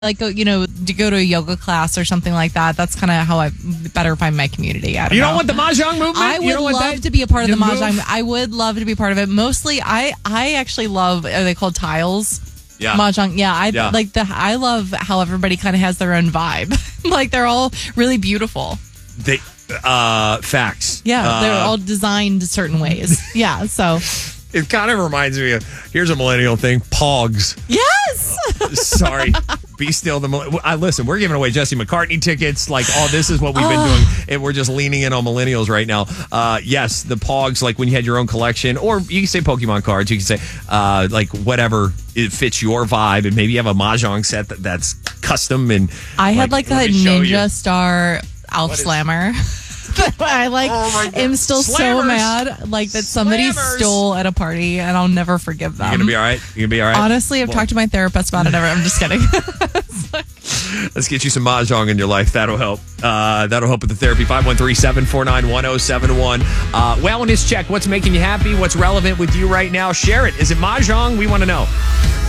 like to go to a yoga class or something like that. That's kind of how I better find my community. I don't You know. don't want the mahjong movement? I You would don't want love that to be a part of the move? mahjong. I would love to be part of it. Mostly, I actually love. Are they called tiles? Yeah. Mahjong. Yeah, I love how everybody kind of has their own vibe. Like they're all really beautiful. They facts. Yeah, they're all designed certain ways. Yeah, so It kind of reminds me of, here's a millennial thing, Pogs. yes. Sorry. Be still. Listen, we're giving away Jesse McCartney tickets. Like, this is what we've been doing. And we're just leaning in on millennials right now. Yes, the Pogs, like when you had your own collection, or you can say Pokemon cards. You can say, like, whatever it fits your vibe. And maybe you have a Mahjong set that's custom. And I had like a Ninja you. Star Alf Slammer. I am still so Slammers. mad that somebody Slammers. stole at a party, and I'll never forgive them. You're going to be all right? You're going to be all right? Honestly, I've talked to my therapist about it. I'm just kidding. Let's get you some mahjong in your life. That'll help. That'll help with the therapy. 513-749-1071. Wellness check. What's making you happy? What's relevant with you right now? Share it. Is it mahjong? We want to know.